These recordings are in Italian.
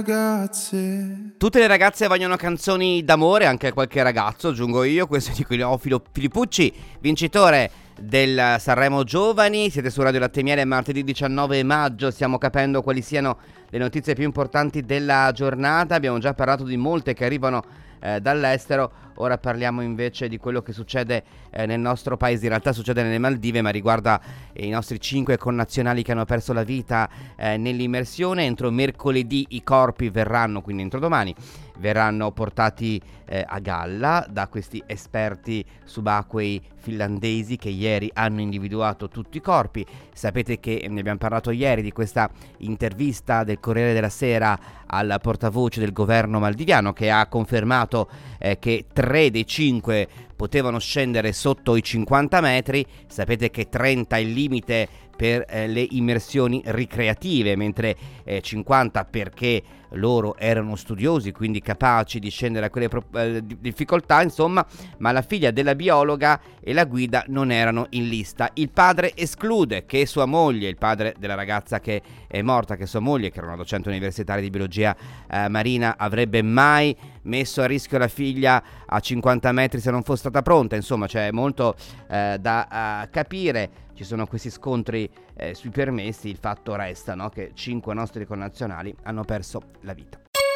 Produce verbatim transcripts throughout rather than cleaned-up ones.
Tutte le ragazze vogliono canzoni d'amore, anche qualche ragazzo, aggiungo io. Questo è di Neofilo Filippucci, vincitore del Sanremo Giovani. Siete su Radio Latte Miele, martedì diciannove maggio. Stiamo capendo quali siano le notizie più importanti della giornata. Abbiamo già parlato di molte che arrivano eh, dall'estero. Ora parliamo invece di quello che succede eh, nel nostro paese. In realtà succede nelle Maldive, ma riguarda eh, i nostri cinque connazionali che hanno perso la vita eh, nell'immersione. Entro mercoledì i corpi verranno, quindi entro domani, verranno portati eh, a galla da questi esperti subacquei finlandesi che ieri hanno individuato tutti i corpi. Sapete che ne abbiamo parlato ieri di questa intervista del Corriere della Sera al portavoce del governo maldiviano, che ha confermato eh, che tre dei cinque potevano scendere sotto i cinquanta metri. Sapete che trenta è il limite per eh, le immersioni ricreative, mentre eh, cinquanta perché loro erano studiosi, quindi capaci di scendere a quelle pro- eh, difficoltà, insomma. Ma la figlia della biologa e la guida non erano in lista. Il padre esclude che sua moglie, il padre della ragazza che è morta, che sua moglie, che era una docente universitaria di biologia eh, marina, avrebbe mai messo a rischio la figlia a cinquanta metri se non fosse stata pronta. Insomma, c'è molto eh, da uh, capire. Ci sono questi scontri eh, sui permessi. Il fatto resta, no, che cinque nostri connazionali hanno perso la vita.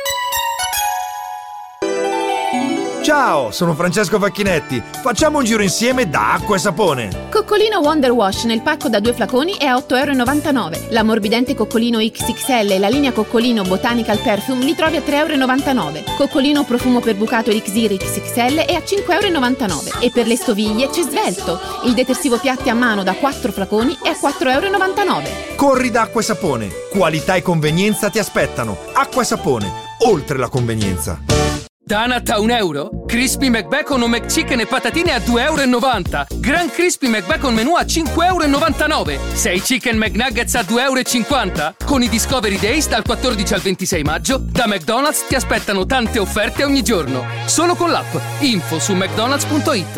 Ciao, sono Francesco Facchinetti. Facciamo un giro insieme da Acqua e Sapone. Coccolino Wonder Wash nel pacco da due flaconi è a otto e novantanove euro. L'ammorbidente Coccolino X X L e la linea Coccolino Botanical Perfume li trovi a tre e novantanove euro. Coccolino profumo per bucato Elixir X X L è a cinque e novantanove euro. E per le stoviglie c'è Svelto. Il detersivo piatti a mano da quattro flaconi è a quattro e novantanove euro. Corri da Acqua e Sapone. Qualità e convenienza ti aspettano. Acqua e Sapone, oltre la convenienza. Donut a un euro? Crispy McBacon o McChicken e patatine a due e novanta euro. Grand Crispy McBacon menù a cinque e novantanove euro. sei Chicken McNuggets a due e cinquanta euro. Con i Discovery Days dal quattordici al ventisei maggio, da McDonald's ti aspettano tante offerte ogni giorno. Solo con l'app. Info su mcdonalds punto it.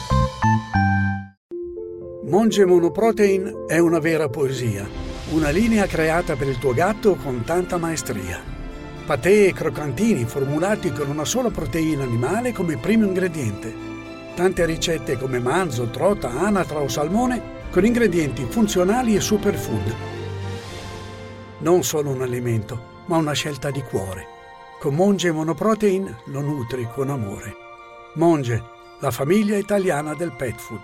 Monge Monoprotein è una vera poesia. Una linea creata per il tuo gatto con tanta maestria. Patè e croccantini formulati con una sola proteina animale come primo ingrediente. Tante ricette come manzo, trota, anatra o salmone con ingredienti funzionali e superfood. Non solo un alimento, ma una scelta di cuore. Con Monge Monoprotein lo nutri con amore. Monge, la famiglia italiana del pet food.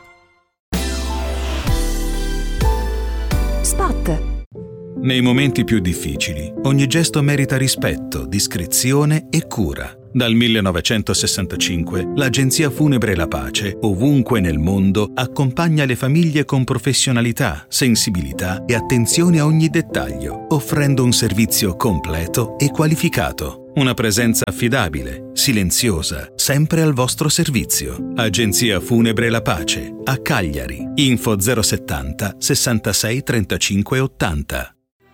Spot. Nei momenti più difficili, ogni gesto merita rispetto, discrezione e cura. Dal millenovecentosessantacinque, l'Agenzia Funebre La Pace, ovunque nel mondo, accompagna le famiglie con professionalità, sensibilità e attenzione a ogni dettaglio, offrendo un servizio completo e qualificato. Una presenza affidabile, silenziosa, sempre al vostro servizio. Agenzia Funebre La Pace, a Cagliari. Info zero settanta sessantasei trentacinque ottanta.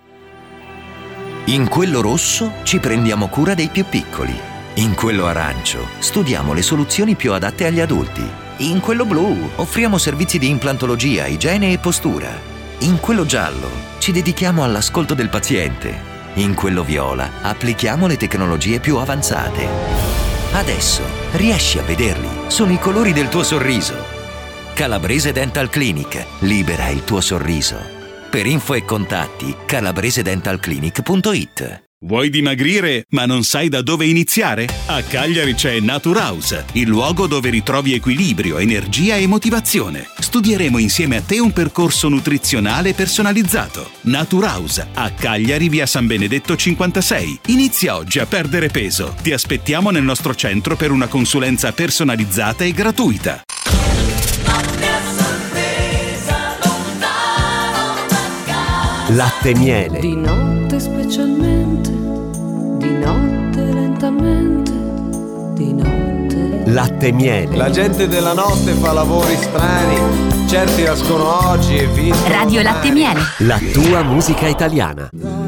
In quello rosso ci prendiamo cura dei più piccoli. In quello arancio studiamo le soluzioni più adatte agli adulti. In quello blu offriamo servizi di implantologia, igiene e postura. In quello giallo ci dedichiamo all'ascolto del paziente. In quello viola applichiamo le tecnologie più avanzate. Adesso riesci a vederli. Sono i colori del tuo sorriso. Calabrese Dental Clinic. Libera il tuo sorriso. Per info e contatti calabrese dental clinic punto it. Vuoi dimagrire ma non sai da dove iniziare? A Cagliari c'è Naturhouse, il luogo dove ritrovi equilibrio, energia e motivazione. Studieremo insieme a te un percorso nutrizionale personalizzato. Naturhouse, a Cagliari, via San Benedetto cinquantasei. Inizia oggi a perdere peso. Ti aspettiamo nel nostro centro per una consulenza personalizzata e gratuita. Latte Miele. Di notte specialmente, di notte lentamente, di notte. Latte Miele. La gente della notte fa lavori strani, certi nascono oggi e vincono. Radio Latte Miele. La tua musica italiana.